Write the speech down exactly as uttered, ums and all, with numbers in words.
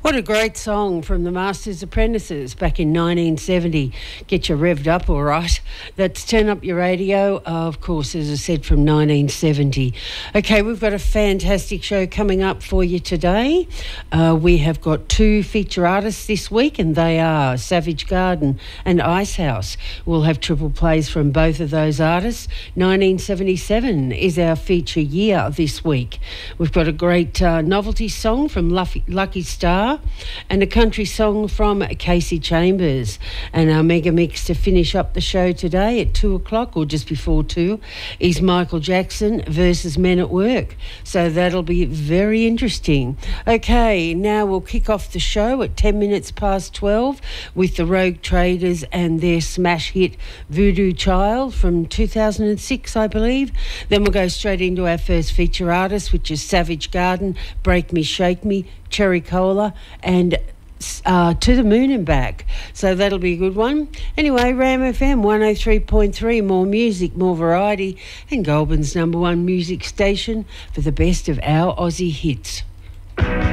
What a great song from the Masters Apprentices back in nineteen seventy. Get you revved up, all right. That's Turn Up Your Radio, uh, of course, as I said, from nineteen seventy. Okay, we've got a fantastic show coming up for you today. Uh, we have got two feature artists this week, and they are Savage Garden and Icehouse. We'll have triple plays from both of those artists. nineteen seventy-seven is our feature year this week. We've got a great uh, novelty song from Lucky, Lucky Star, and a country song from Casey Chambers. And our mega mix to finish up the show today at two o'clock or just before two is Michael Jackson versus Men at Work. So that'll be very interesting. Okay, now we'll kick off the show at ten minutes past twelve with the Rogue Traders and their smash hit Voodoo Child from two thousand six, I believe. Then we'll go straight into our first feature artist, which is Savage Garden, Break Me, Shake Me, Cherry Cola, and uh, To the Moon and Back. So that'll be a good one. Anyway, Ram F M one oh three point three, more music, more variety, and Goulburn's number one music station for the best of our Aussie hits.